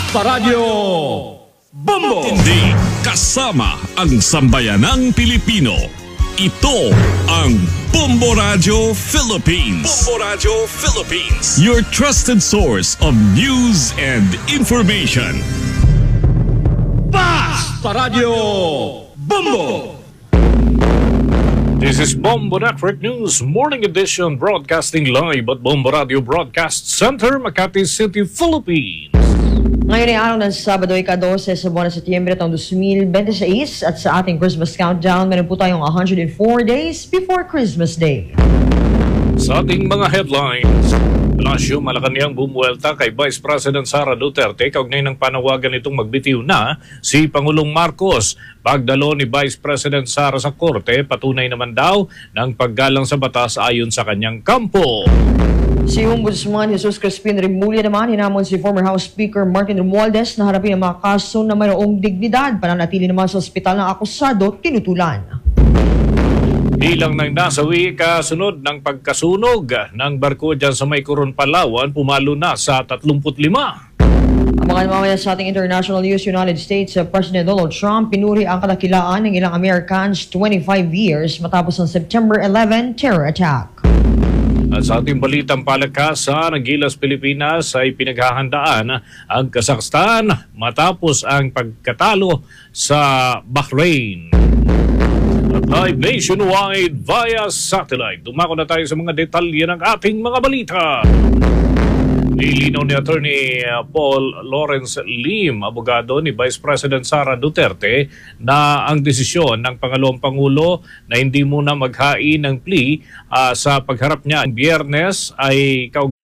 Radyo Bombo! Hindi kasama ang sambayanang Pilipino. Ito ang Bombo Radio Philippines. Bombo Radio Philippines. Your trusted source of news and information. Radyo Bombo! This is Bombo Network News Morning Edition, broadcasting live at Bombo Radio Broadcast Center, Makati City, Philippines. Ngayon ay araw ng Sabado, ika-12 sa buwan ng Setyembre taong 2026 at sa ating Christmas countdown, meron po tayong 104 days before Christmas Day. Sa ating mga headlines, Palasyo, Malacanang bumuwelta kay Vice President Sara Duterte kaugnay ng panawagan nitong magbitiw na si Pangulong Marcos. Pagdalo ni Vice President Sara sa korte, patunay naman daw ng paggalang sa batas ayon sa kanyang kampo. Si Ombudsman Jesus Crispin Remulla naman hinamon si former House Speaker Martin Romualdez na harapin ang mga kaso na mayroong dignidad. Pananatili naman sa ospital ng akusado, tinutulan. Bilang ng nasawi kasunod ng pagkasunog ng barko dyan sa Maycoron, Palawan, pumalo na sa 35. Ang mga mamaya sa ating international news, United States President Donald Trump pinuri ang kadakilaan ng ilang Americans 25 years matapos ang September 11 terror attack. At sa ating balitang palakasan, ang Gilas Pilipinas ay pinaghahandaan ang Kazakhstan matapos ang pagkatalo sa Bahrain. At live nationwide via satellite. Dumako na tayo sa mga detalye ng ating mga balita. Nilinaw ni Attorney Paul Lawrence Lim, abogado ni Vice President Sara Duterte, na ang desisyon ng Pangalawang Pangulo na hindi muna maghain ng plea sa pagharap niya Biyernes ay